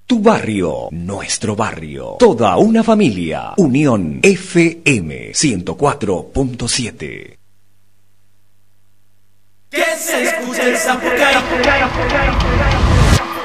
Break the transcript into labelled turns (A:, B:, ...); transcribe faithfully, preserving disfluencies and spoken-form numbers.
A: Tu barrio, nuestro barrio. Toda una familia. Unión F M ciento cuatro punto siete.
B: Que se escuche el Zapucay.